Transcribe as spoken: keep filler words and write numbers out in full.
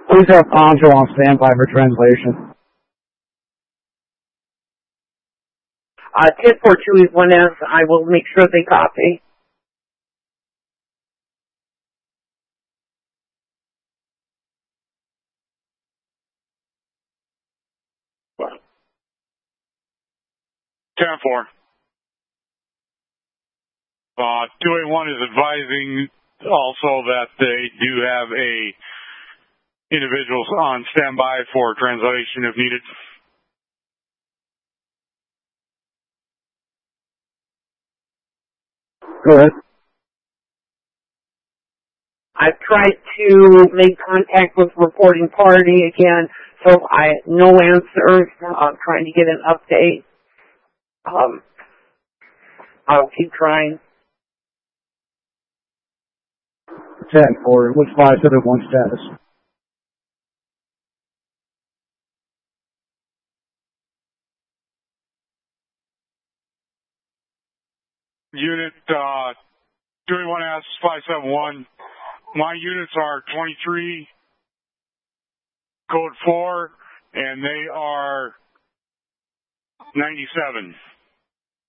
Please have Anjo on standby for translation. Uh, ten four two eight one S, I will make sure they copy. ten four. Uh, two eight one is advising also that they do have a individuals on standby for translation if needed. Go ahead. I've tried to make contact with reporting party again, so I no answers. I'm trying to get an update. Um, I'll keep trying. ten four, what's five seven one status? Unit uh, two eight one S five seven one. My units are twenty-three, code four, and they are ninety-seven.